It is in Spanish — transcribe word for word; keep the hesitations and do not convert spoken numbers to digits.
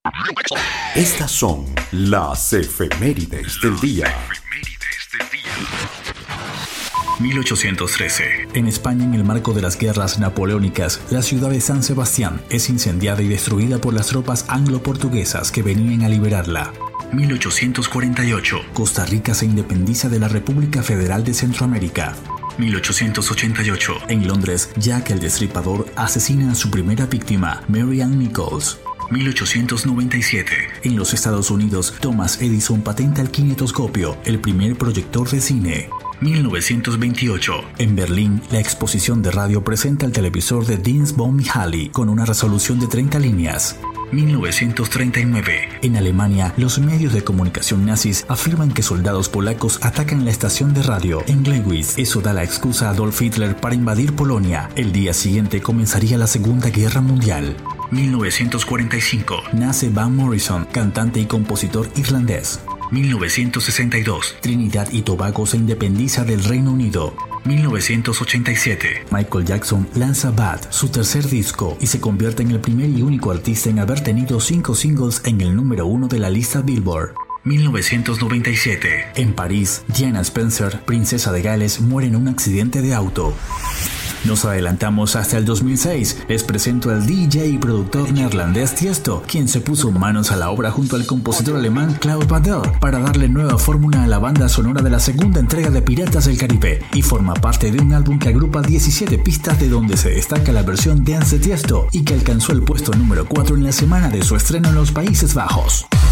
Estas son las efemérides del día. mil ochocientos trece. En España, en el marco de las guerras napoleónicas, la ciudad de San Sebastián es incendiada y destruida por las tropas anglo-portuguesas que venían a liberarla. mil ochocientos cuarenta y ocho. Costa Rica se independiza de la República Federal de Centroamérica. mil ochocientos ochenta y ocho. En Londres, Jack el Destripador asesina a su primera víctima, Mary Ann Nichols. mil ochocientos noventa y siete. En los Estados Unidos, Thomas Edison patenta el kinetoscopio, el primer proyector de cine. mil novecientos veintiocho. En Berlín, la exposición de radio presenta el televisor de Dienst von Mihaly con una resolución de treinta líneas. mil novecientos treinta y nueve. En Alemania, los medios de comunicación nazis afirman que soldados polacos atacan la estación de radio en Gleiwitz. Eso da la excusa a Adolf Hitler para invadir Polonia. El día siguiente comenzaría la Segunda Guerra Mundial. mil novecientos cuarenta y cinco. Nace Van Morrison, cantante y compositor irlandés. mil novecientos sesenta y dos. Trinidad y Tobago se independiza del Reino Unido. mil novecientos ochenta y siete. Michael Jackson lanza Bad, su tercer disco, y se convierte en el primer y único artista en haber tenido cinco singles en el número uno de la lista Billboard. mil novecientos noventa y siete. En París, Diana Spencer, princesa de Gales, muere en un accidente de auto. Nos adelantamos hasta el dos mil seis. Les presento al D J y productor neerlandés Tiesto, quien se puso manos a la obra junto al compositor alemán Klaus Badel para darle nueva fórmula a la banda sonora de la segunda entrega de Piratas del Caribe, y forma parte de un álbum que agrupa diecisiete pistas, de donde se destaca la versión Dance de Tiesto y que alcanzó el puesto número cuatro en la semana de su estreno en los Países Bajos.